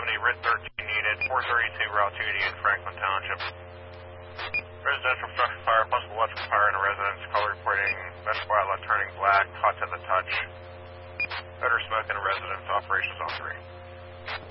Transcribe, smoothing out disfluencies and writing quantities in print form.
Writ 13 needed, 432 Route 2D in Franklin Township. Residential structure fire, possible electrical fire in a residence, color reporting, medical outlet turning black, hot to the touch. Odor smoke in a residence, operations on 3.